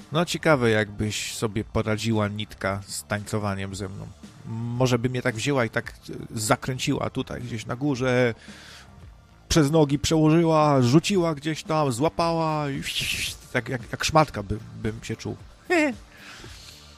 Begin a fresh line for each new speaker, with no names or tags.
No ciekawe, jakbyś sobie poradziła Nitka z tańcowaniem ze mną. Może by mnie tak wzięła i tak zakręciła tutaj, gdzieś na górze, przez nogi przełożyła, rzuciła gdzieś tam, złapała i tak jak szmatka bym się czuł.